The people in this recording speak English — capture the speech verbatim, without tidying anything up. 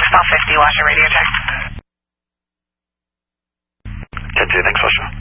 Ball fifty, watch your radio check. ten two, thanks, Washington.